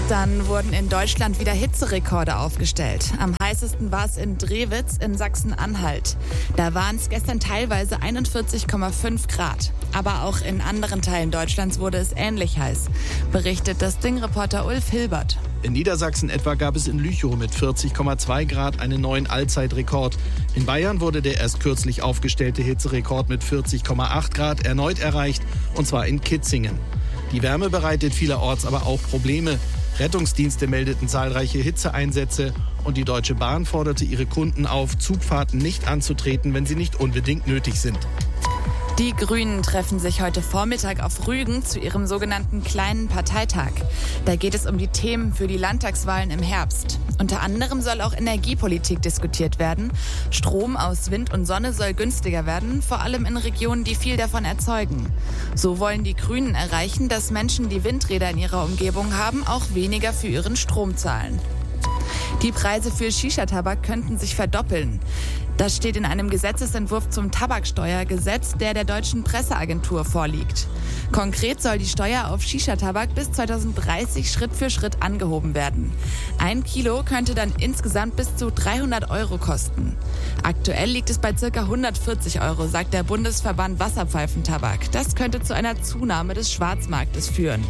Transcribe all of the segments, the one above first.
Gestern wurden in Deutschland wieder Hitzerekorde aufgestellt. Am heißesten war es in Drewitz in Sachsen-Anhalt. Da waren es gestern teilweise 41,5 Grad. Aber auch in anderen Teilen Deutschlands wurde es ähnlich heiß, berichtet das Ding-Reporter Ulf Hilbert. In Niedersachsen etwa gab es in Lüchow mit 40,2 Grad einen neuen Allzeitrekord. In Bayern wurde der erst kürzlich aufgestellte Hitzerekord mit 40,8 Grad erneut erreicht, und zwar in Kitzingen. Die Wärme bereitet vielerorts aber auch Probleme. Rettungsdienste meldeten zahlreiche Hitzeeinsätze und die Deutsche Bahn forderte ihre Kunden auf, Zugfahrten nicht anzutreten, wenn sie nicht unbedingt nötig sind. Die Grünen treffen sich heute Vormittag auf Rügen zu ihrem sogenannten kleinen Parteitag. Da geht es um die Themen für die Landtagswahlen im Herbst. Unter anderem soll auch Energiepolitik diskutiert werden. Strom aus Wind und Sonne soll günstiger werden, vor allem in Regionen, die viel davon erzeugen. So wollen die Grünen erreichen, dass Menschen, die Windräder in ihrer Umgebung haben, auch weniger für ihren Strom zahlen. Die Preise für Shisha-Tabak könnten sich verdoppeln. Das steht in einem Gesetzesentwurf zum Tabaksteuergesetz, der Deutschen Presseagentur vorliegt. Konkret soll die Steuer auf Shisha-Tabak bis 2030 Schritt für Schritt angehoben werden. 1 Kilo könnte dann insgesamt bis zu 300 € kosten. Aktuell liegt es bei ca. 140 €, sagt der Bundesverband Wasserpfeifentabak. Das könnte zu einer Zunahme des Schwarzmarktes führen.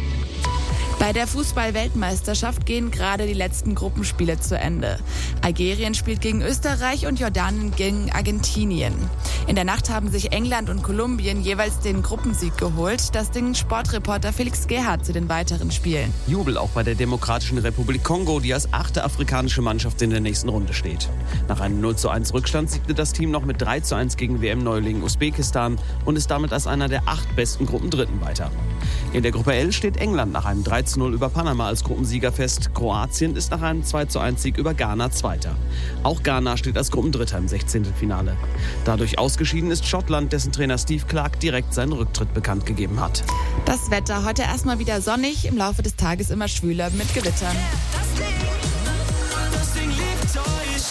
Bei der Fußball-Weltmeisterschaft gehen gerade die letzten Gruppenspiele zu Ende. Algerien spielt gegen Österreich und Jordanien gegen Argentinien. In der Nacht haben sich England und Kolumbien jeweils den Gruppensieg geholt. Das Ding Sportreporter Felix Gerhardt zu den weiteren Spielen. Jubel auch bei der Demokratischen Republik Kongo, die als 8. afrikanische Mannschaft in der nächsten Runde steht. Nach einem 0:1 Rückstand siegte das Team noch mit 3:1 gegen WM-Neuling Usbekistan und ist damit als einer der 8 besten Gruppendritten weiter. In der Gruppe L steht England nach einem 3:0 über Panama als Gruppensieger fest. Kroatien ist nach einem 2:1 über Ghana Zweiter. Auch Ghana steht als Gruppendritter im 16. Finale. Dadurch ausgeschieden ist Schottland, dessen Trainer Steve Clarke direkt seinen Rücktritt bekannt gegeben hat. Das Wetter heute erstmal wieder sonnig, im Laufe des Tages immer schwüler mit Gewittern. Das Ding liebt euch.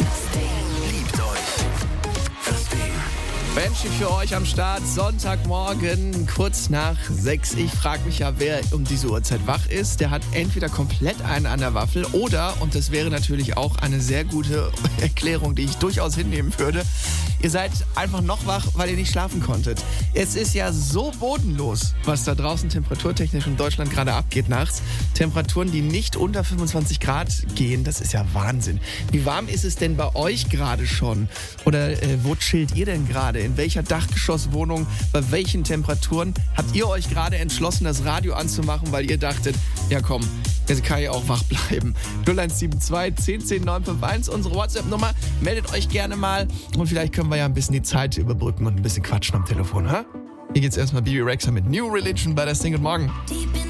Banshee für euch am Start, Sonntagmorgen, kurz nach 6. Ich frage mich ja, wer um diese Uhrzeit wach ist. Der hat entweder komplett einen an der Waffel oder, und das wäre natürlich auch eine sehr gute Erklärung, die ich durchaus hinnehmen würde, ihr seid einfach noch wach, weil ihr nicht schlafen konntet. Es ist ja so bodenlos, was da draußen temperaturtechnisch in Deutschland gerade abgeht nachts. Temperaturen, die nicht unter 25 Grad gehen, das ist ja Wahnsinn. Wie warm ist es denn bei euch gerade schon? Oder wo chillt ihr denn gerade? In welcher Dachgeschosswohnung, bei welchen Temperaturen habt ihr euch gerade entschlossen, das Radio anzumachen, weil ihr dachtet, ja komm, jetzt kann ich auch wach bleiben. 0172 10 10 951, unsere WhatsApp-Nummer. Meldet euch gerne mal und vielleicht können wir ja ein bisschen die Zeit überbrücken und ein bisschen quatschen am Telefon, ha? Hier geht's erstmal Bibi Rexha mit New Religion bei der Single Morgen.